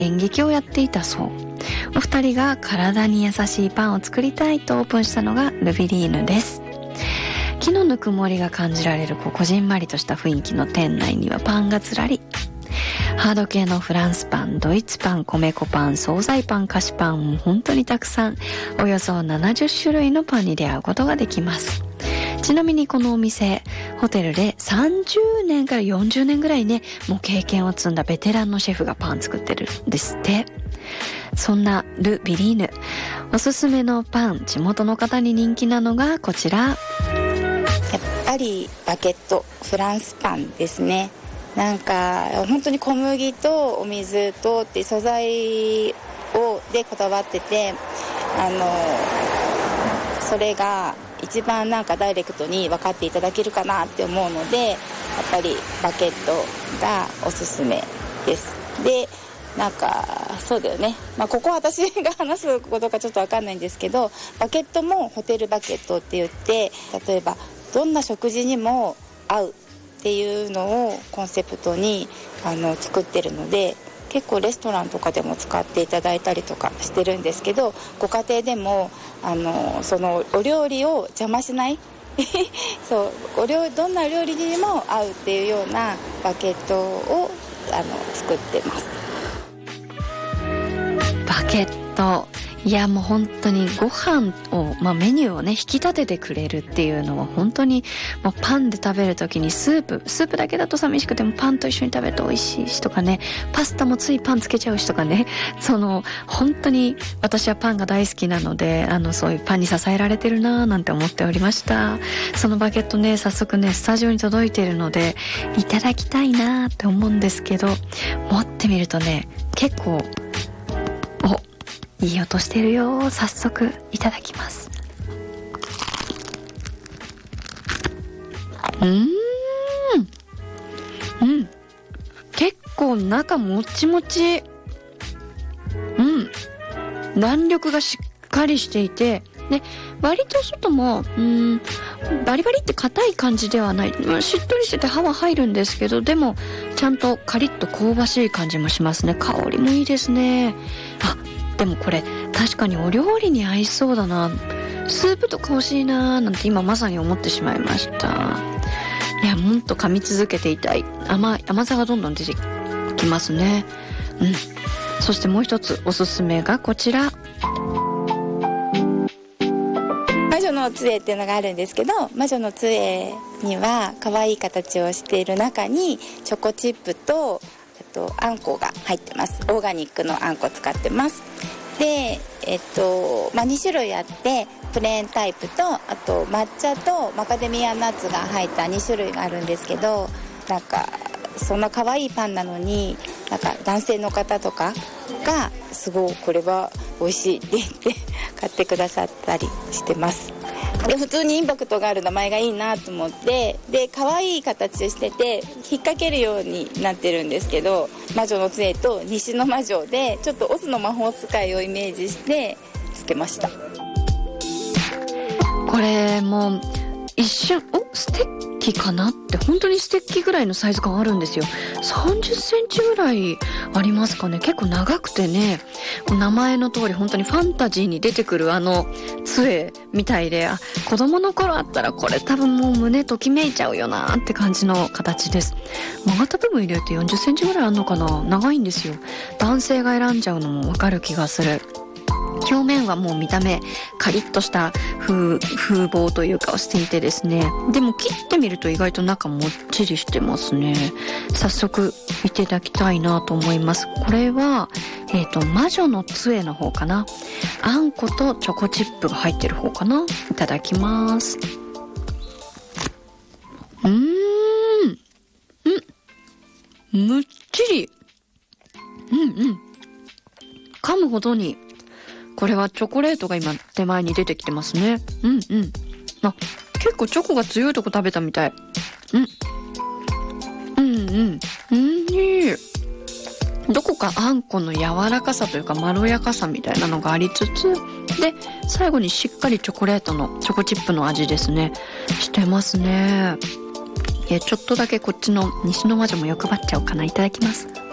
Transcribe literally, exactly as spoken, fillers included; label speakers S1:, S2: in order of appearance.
S1: 演劇をやっていたそう。お二人が体に優しいパンを作りたいとオープンしたのがルビリーヌです。木のぬくもりが感じられるここじんまりとした雰囲気の店内にはパンがずらり。ハード系のフランスパン、ドイツパン、米粉パン、惣菜パン、菓子パンも本当にたくさん、およそななじゅっしゅるいのパンに出会うことができます。ちなみにこのお店、ホテルでさんじゅうねんからよんじゅうねんぐらいね、もう経験を積んだベテランのシェフがパン作ってるんですって。そんなル・ビリーヌ、おすすめのパン、地元の方に人気なのがこちら。
S2: やっぱりバゲット、フランスパンですね。なんか本当に小麦とお水とって素材をでこだわってて、あのそれが一番なんかダイレクトに分かっていただけるかなって思うので、やっぱりバゲットがおすすめです。でなんかそうだよね、まあ、ここは私が話すことかちょっと分かんないんですけど、バゲットもホテルバゲットって言って、例えばどんな食事にも合うっていうのをコンセプトにあの作ってるので、結構レストランとかでも使っていただいたりとかしてるんですけど、ご家庭でもあのそのお料理を邪魔しないそうお料どんな料理にも合うっていうようなバゲットをあの作ってます。
S1: バゲット、いやもう本当にご飯を、まあ、メニューをね引き立ててくれるっていうのは本当に、まあ、パンで食べるときにスープスープだけだと寂しくてもパンと一緒に食べると美味しいしとかね、パスタもついパンつけちゃうしとかね、その本当に私はパンが大好きなので、あのそういうパンに支えられてるなーなんて思っておりました。そのバゲットね、早速ねスタジオに届いているのでいただきたいなーって思うんですけど、持ってみるとね結構いい音してるよ。早速いただきます。うーんうん結構中もちもち、うん弾力がしっかりしていて、で割と外もうーんバリバリって硬い感じではない、しっとりしてて歯は入るんですけど、でもちゃんとカリッと香ばしい感じもしますね。香りもいいですね。あ、でもこれ確かにお料理に合いそうだな、スープとか欲しいなーなんて今まさに思ってしまいました。いやもっと噛み続けていたい。 甘い甘さがどんどん出てきますね。うん。そしてもう一つおすすめがこちら、
S2: 魔女の杖っていうのがあるんですけど、魔女の杖には可愛い形をしている中にチョコチップとあとあんこが入ってます。オーガニックのあんこ使ってます。で、えっとまあ、にしゅるいあって、プレーンタイプとあと抹茶とマカデミアナッツが入ったにしゅるいがあるんですけど、なんかそんな可愛いパンなのになんか男性の方とかがすごいこれは美味しいって言って買ってくださったりしてます。で普通にインパクトがある名前がいいなと思って、で可愛い形してて引っ掛けるようになってるんですけど、魔女の杖と西の魔女でちょっとオズの魔法使いをイメージしてつけました。
S1: これもう一瞬おステッキかなって、本当にステッキぐらいのサイズ感あるんですよ。さんじゅっセンチぐらいありますかね。結構長くてね、名前の通り本当にファンタジーに出てくるあの杖みたいで、あ、子供の頃あったらこれ多分もう胸ときめいちゃうよなって感じの形です。曲がった部分入れるとよんじゅっセンチぐらいあるのかな。長いんですよ。男性が選んじゃうのもわかる気がする。表面はもう見た目カリッとした風、風貌というかをしていてですね、でも切ってみると意外と中もっちりしてますね。早速いただきたいなと思います。これはえっと魔女の杖の方かな。あんことチョコチップが入ってる方かな。いただきます。うーんうんむっちり、うんうん噛むほどに、これはチョコレートが今手前に出てきてますね。うんうん。あ、結構チョコが強いとこ食べたみたい。うん。うんうん。うん、いい。どこかあんこの柔らかさというかまろやかさみたいなのがありつつ、で、最後にしっかりチョコレートの、チョコチップの味ですね。してますね。え、ちょっとだけこっちの西の魔女も欲張っちゃおうかな。いただきます。